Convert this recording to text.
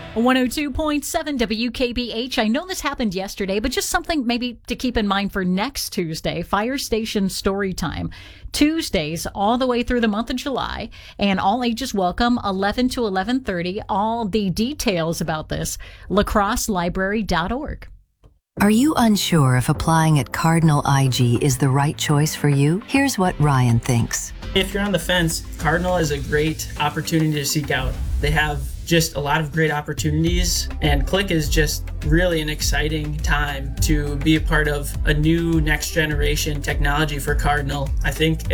102.7 WKBH. I know this happened yesterday, but just something maybe to keep in mind for next Tuesday, Fire Station Story Time. Tuesdays all the way through the month of July, and all ages welcome, 11 to 11:30. All the details about this, lacrosselibrary.org. Are you unsure if applying at Cardinal IG is the right choice for you? Here's what Ryan thinks. If you're on the fence, Cardinal is a great opportunity to seek out. They have just a lot of great opportunities, and Click is just really an exciting time to be a part of a new next generation technology for Cardinal. I think